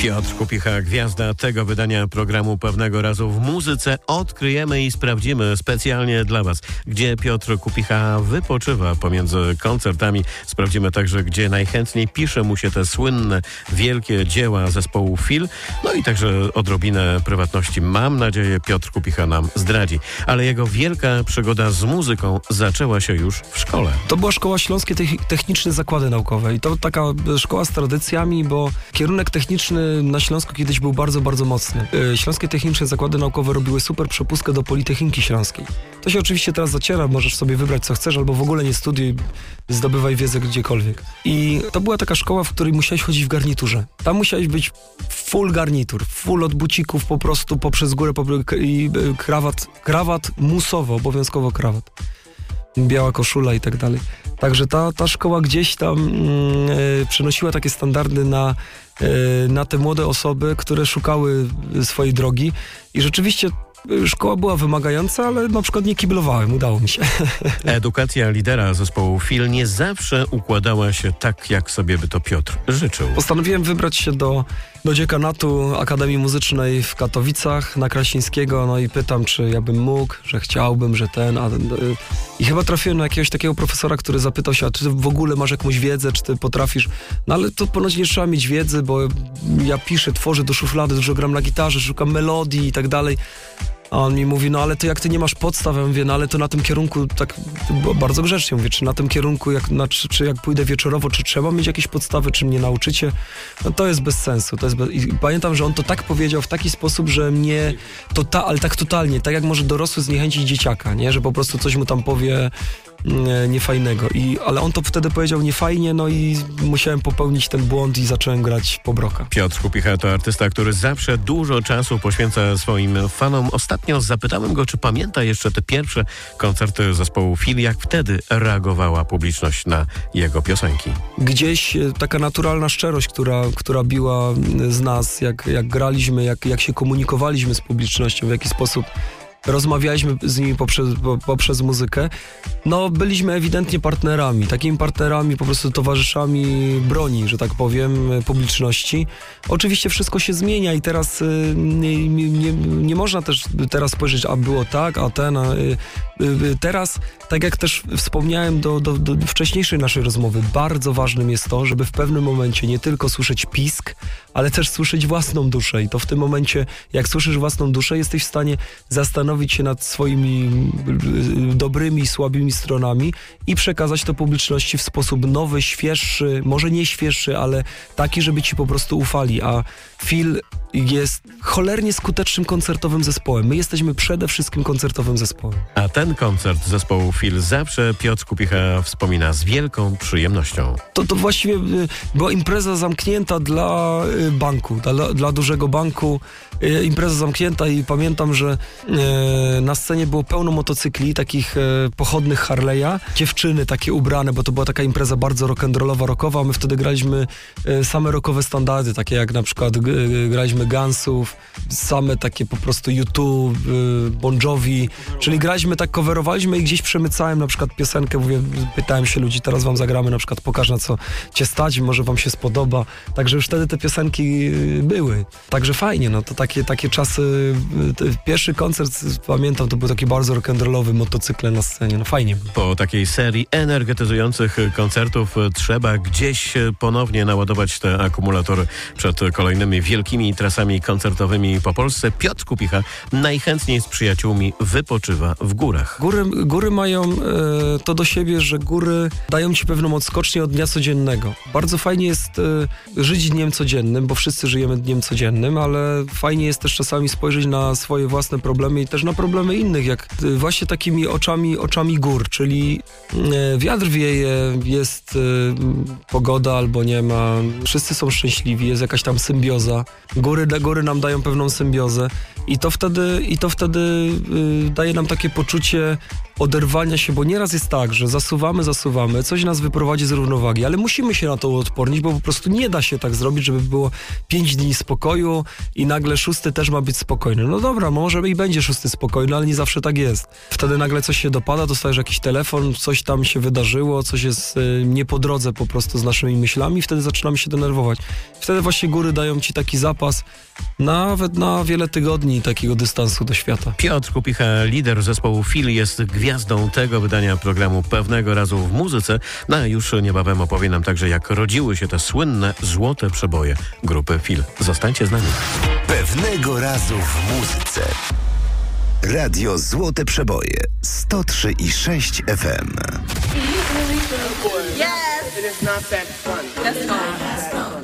Piotr Kupicha, gwiazda tego wydania programu Pewnego Razu w Muzyce. Odkryjemy i sprawdzimy specjalnie dla Was, gdzie Piotr Kupicha wypoczywa pomiędzy koncertami. Sprawdzimy także, gdzie najchętniej pisze mu się te słynne, wielkie dzieła zespołu Fil. No i także odrobinę prywatności, mam nadzieję, Piotr Kupicha nam zdradzi. Ale jego wielka przygoda z muzyką zaczęła się już w szkole. To była Szkoła Śląskie Techniczne Zakłady Naukowe i to taka szkoła z tradycjami, bo kierunek techniczny na Śląsku kiedyś był bardzo, bardzo mocny. Śląskie Techniczne Zakłady Naukowe robiły super przepustkę do Politechniki Śląskiej. To się oczywiście teraz zaciera, możesz sobie wybrać co chcesz, albo w ogóle nie studiuj, zdobywaj wiedzę gdziekolwiek. I to była taka szkoła, w której musiałeś chodzić w garniturze. Tam musiałeś być full garnitur, full od bucików po prostu poprzez górę i krawat musowo, obowiązkowo krawat. Biała koszula i tak dalej. Także ta szkoła gdzieś tam przenosiła takie standardy na te młode osoby, które szukały swojej drogi i rzeczywiście szkoła była wymagająca, ale na przykład nie kiblowałem, udało mi się. Edukacja lidera zespołu Fil nie zawsze układała się tak, jak sobie by to Piotr życzył. Postanowiłem wybrać się do dziekanatu Akademii Muzycznej w Katowicach na Krasińskiego, no i pytam, czy ja bym mógł, że chciałbym, że i chyba trafiłem na jakiegoś takiego profesora, który zapytał się, a czy ty w ogóle masz jakąś wiedzę, czy ty potrafisz, no ale to ponoć nie trzeba mieć wiedzy, bo ja piszę, tworzę do szuflady, dużo gram na gitarze, szukam melodii i tak dalej. A on mi mówi, no ale to jak ty nie masz podstaw, ja mówię, no ale to na tym kierunku, tak bardzo grzecznie mówię, czy na tym kierunku, czy jak pójdę wieczorowo, czy trzeba mieć jakieś podstawy, czy mnie nauczycie, no to jest bez sensu. I pamiętam, że on to tak powiedział w taki sposób, że mnie, ale tak totalnie, tak jak może dorosły zniechęcić dzieciaka, nie, że po prostu coś mu tam powie niefajnego. Ale on to wtedy powiedział niefajnie, no i musiałem popełnić ten błąd i zacząłem grać po brokach. Piotr Kupicha to artysta, który zawsze dużo czasu poświęca swoim fanom. Ostatnio zapytałem go, czy pamięta jeszcze te pierwsze koncerty zespołu Fil, jak wtedy reagowała publiczność na jego piosenki. Gdzieś taka naturalna szczerość, która biła z nas, jak graliśmy, jak się komunikowaliśmy z publicznością, w jaki sposób rozmawialiśmy z nimi poprzez muzykę. No, byliśmy ewidentnie partnerami, takimi partnerami, po prostu towarzyszami broni, że tak powiem, publiczności. Oczywiście wszystko się zmienia i teraz nie można też teraz spojrzeć, a było tak, teraz, tak jak też wspomniałem do wcześniejszej naszej rozmowy, bardzo ważnym jest to, żeby w pewnym momencie nie tylko słyszeć pisk, ale też słyszeć własną duszę i to w tym momencie, jak słyszysz własną duszę, jesteś w stanie zastanowić się nad swoimi dobrymi i słabymi stronami i przekazać to publiczności w sposób nowy, świeższy, może nie świeższy, ale taki, żeby ci po prostu ufali, a Fil jest cholernie skutecznym koncertowym zespołem. My jesteśmy przede wszystkim koncertowym zespołem. A ten koncert zespołu Fil zawsze Piotr Kupicha wspomina z wielką przyjemnością. To właściwie była impreza zamknięta dla banku, dla dużego banku. Impreza zamknięta i pamiętam, że na scenie było pełno motocykli, takich pochodnych Harley'a. Dziewczyny takie ubrane, bo to była taka impreza bardzo rock'n'rollowa, rockowa. My wtedy graliśmy same rockowe standardy, takie jak na przykład graliśmy Gunsów, same takie po prostu U2, Bon Jovi, czyli graliśmy tak, coverowaliśmy i gdzieś przemycałem na przykład piosenkę, pytałem się ludzi, teraz wam zagramy na przykład Pokaż, na co cię stać, może wam się spodoba. Także już wtedy te piosenki były. Także fajnie, no to takie czasy. Pierwszy koncert, pamiętam, to był taki bardzo rock'n'rollowy, motocykle na scenie, no fajnie. Po takiej serii energetyzujących koncertów trzeba gdzieś ponownie naładować te akumulatory przed kolejnymi wielkimi trasami koncertowymi po Polsce. Piotr Kupicha najchętniej z przyjaciółmi wypoczywa w górach. Góry mają to do siebie, że góry dają ci pewną odskocznię od dnia codziennego. Bardzo fajnie jest żyć dniem codziennym, bo wszyscy żyjemy dniem codziennym, ale fajnie jest też czasami spojrzeć na swoje własne problemy i też na problemy innych, jak właśnie takimi oczami gór, czyli wiatr wieje, jest pogoda albo nie ma, wszyscy są szczęśliwi, jest jakaś tam symbioza. Góry nam dają pewną symbiozę i to wtedy daje nam takie poczucie oderwania się, bo nieraz jest tak, że zasuwamy, coś nas wyprowadzi z równowagi, ale musimy się na to uodpornić, bo po prostu nie da się tak zrobić, żeby było 5 dni spokoju i nagle 6 też ma być spokojny. No dobra, może i będzie 6 spokojny, ale nie zawsze tak jest. Wtedy nagle coś się dopada, dostajesz jakiś telefon, coś tam się wydarzyło, coś jest nie po drodze po prostu z naszymi myślami i wtedy zaczynamy się denerwować. Wtedy właśnie góry dają ci taki zapas nawet na wiele tygodni takiego dystansu do świata. Piotr Kupicha, lider zespołu Fil, jest gwiazdą tego wydania programu Pewnego Razu w Muzyce. No a już niebawem opowie nam także, jak rodziły się te słynne złote przeboje grupy Fil. Zostańcie z nami. Pewnego Razu w Muzyce. Radio Złote Przeboje 103,6 FM. Yes! It is not that fun. Let's go.